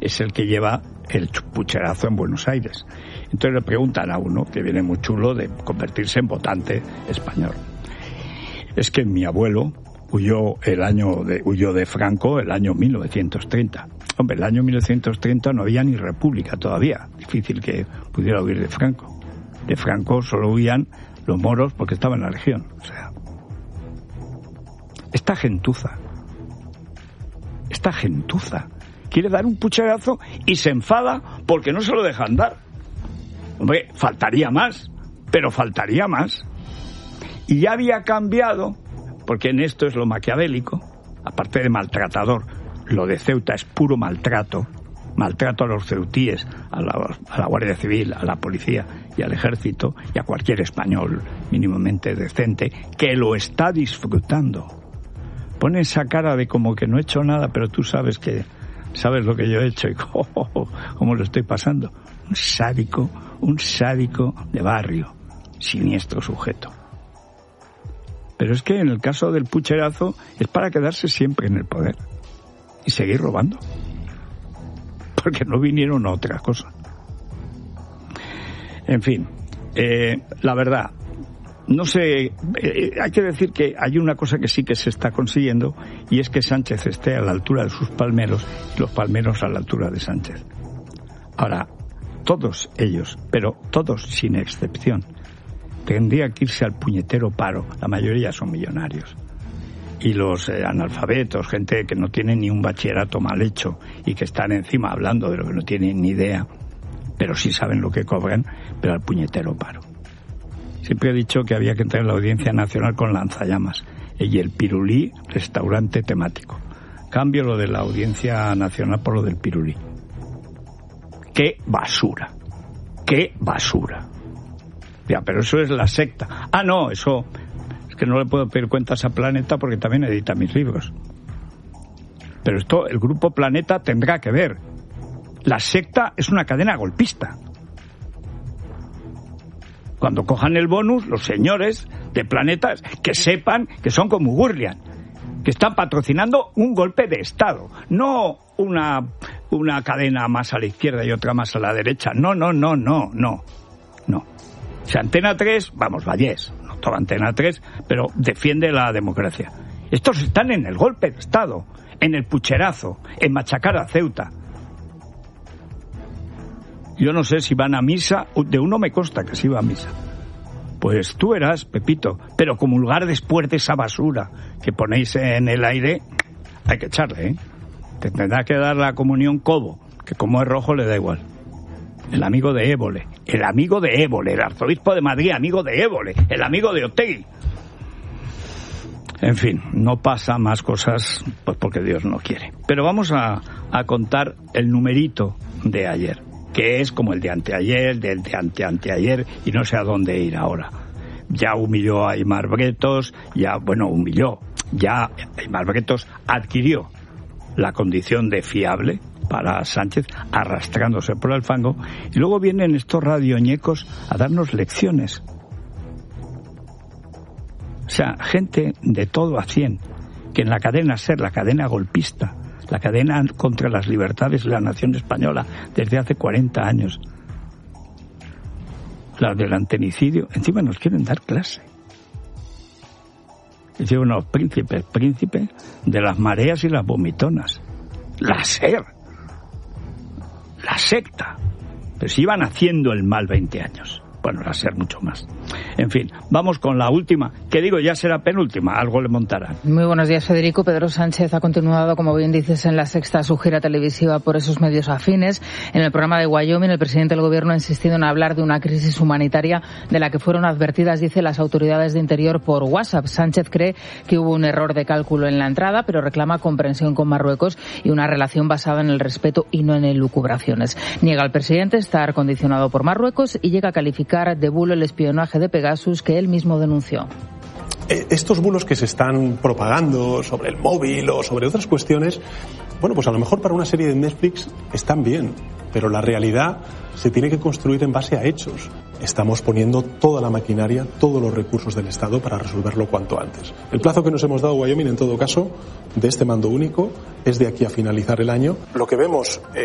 es el que lleva el pucherazo en Buenos Aires. Entonces le preguntan a uno, que viene muy chulo, de convertirse en votante español. Es que mi abuelo huyó de Franco el año 1930. Hombre, el año 1930 no había ni república todavía. Difícil que pudiera huir de Franco. De Franco solo huían los moros porque estaba en la región. O sea, esta gentuza quiere dar un pucherazo y se enfada porque no se lo dejan dar. Hombre, faltaría más. Y ya había cambiado, porque en esto es lo maquiavélico, aparte de maltratador, lo de Ceuta es puro maltrato a los ceutíes, a la Guardia Civil, a la policía y al ejército y a cualquier español mínimamente decente que lo está disfrutando. Pone esa cara de como que no he hecho nada, pero tú sabes lo que yo he hecho y cómo lo estoy pasando. Un sádico de barrio, siniestro sujeto. Pero es que en el caso del pucherazo es para quedarse siempre en el poder y seguir robando, porque no vinieron a otra cosa. En fin, la verdad, no sé, hay que decir que hay una cosa que sí que se está consiguiendo, y es que Sánchez esté a la altura de sus palmeros y los palmeros a la altura de Sánchez. Ahora, todos ellos, pero todos sin excepción, tendría que irse al puñetero paro. La mayoría son millonarios. Y los analfabetos, gente que no tiene ni un bachillerato mal hecho y que están encima hablando de lo que no tienen ni idea, pero sí saben lo que cobran, pero al puñetero paro. Siempre he dicho que había que entrar en la Audiencia Nacional con lanzallamas y el pirulí restaurante temático. Cambio lo de la Audiencia Nacional por lo del pirulí. ¡Qué basura! ¡Qué basura! Ya, pero eso es la secta. Ah, no, eso es que no le puedo pedir cuentas a Planeta porque también edita mis libros. Pero esto, el grupo Planeta tendrá que ver. La secta es una cadena golpista. Cuando cojan el bonus, los señores de Planeta, que sepan que son como Gurlian, que están patrocinando un golpe de Estado, no una cadena más a la izquierda y otra más a la derecha. No. O sea, Antena 3, vamos, Vallés, no toda Antena 3, pero defiende la democracia. Estos están en el golpe de Estado, en el pucherazo, en machacar a Ceuta. Yo no sé si van a misa, de uno me consta que sí va a misa. Pues tú verás, Pepito, pero comulgar después de esa basura que ponéis en el aire, hay que echarle, ¿eh? Te tendrá que dar la comunión Cobo, que como es rojo le da igual. El amigo de Évole, el arzobispo de Madrid, amigo de Évole, el amigo de Otegi. En fin, no pasa más cosas pues porque Dios no quiere. Pero vamos a contar el numerito de ayer, que es como el de anteayer, del de anteayer, y no sé a dónde ir ahora. Ya humilló a Aimar Bretos, ya Aimar Bretos adquirió la condición de fiable para Sánchez, arrastrándose por el fango, y luego vienen estos radioñecos a darnos lecciones. O sea, gente de todo a 100, que en la cadena SER, la cadena golpista, la cadena contra las libertades de la nación española desde hace 40 años, la del antenicidio, encima nos quieren dar clase. Dicen unos príncipe de las mareas y las vomitonas. La SER, la secta. Pero si iban haciendo el mal 20 años. Bueno, la SER mucho más. En fin, vamos con la última, que digo ya será penúltima, algo le montarán. Muy buenos días, Federico. Pedro Sánchez ha continuado, como bien dices, en La Sexta su gira televisiva por esos medios afines. En el programa de Wyoming, el presidente del gobierno ha insistido en hablar de una crisis humanitaria de la que fueron advertidas, dice, las autoridades de Interior por WhatsApp. Sánchez cree que hubo un error de cálculo en la entrada, pero reclama comprensión con Marruecos y una relación basada en el respeto y no en elucubraciones. Niega al presidente estar condicionado por Marruecos y llega a calificar de bulo el espionaje de Pegasus que él mismo denunció. Estos bulos que se están propagando sobre el móvil o sobre otras cuestiones, bueno, pues a lo mejor para una serie de Netflix están bien, pero la realidad se tiene que construir en base a hechos. Estamos poniendo toda la maquinaria, todos los recursos del Estado para resolverlo cuanto antes. El plazo que nos hemos dado, Wyoming, en todo caso, de este mando único, es de aquí a finalizar el año. Lo que vemos